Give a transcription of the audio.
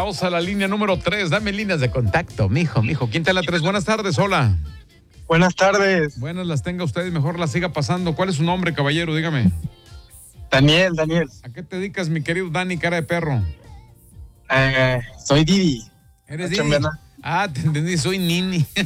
Vamos a la línea número 3. Dame líneas de contacto, mijo. ¿Quién te la 3? Buenas tardes, hola. Buenas tardes. Buenas las tenga usted y mejor las siga pasando. ¿Cuál es su nombre, caballero? Dígame. Daniel. ¿A qué te dedicas, mi querido Dani, cara de perro? Soy Didi. ¿Eres Didi? Ah, te entendí, soy Nini.